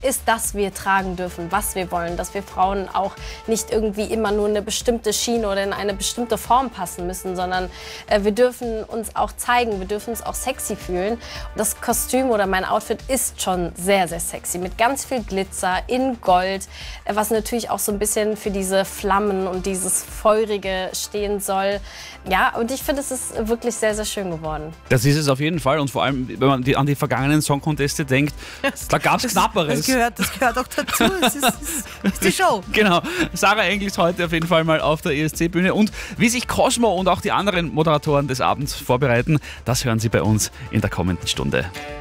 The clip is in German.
ist, dass wir tragen dürfen, was wir wollen, dass wir Frauen auch nicht irgendwie immer nur eine bestimmte Schiene oder in eine bestimmte Form passen müssen, sondern wir dürfen uns auch zeigen, wir dürfen uns auch sexy fühlen. Das Kostüm oder mein Outfit ist schon sehr, sehr sexy, mit ganz viel Glitzer in Gold, was natürlich auch so ein bisschen für diese Flammen und dieses Feurige stehen soll. Ja, und ich finde, es ist wirklich sehr, sehr schön geworden. Das ist es auf jeden Fall, und vor allem, wenn man an die vergangenen Song-Conteste denkt, da gab es Knapperes. Das gehört auch dazu. Es ist die Show. Genau. Sarah Engel ist heute auf jeden Fall mal auf der ESC-Bühne. Und wie sich Cosmo und auch die anderen Moderatoren des Abends vorbereiten, das hören Sie bei uns in der kommenden Stunde.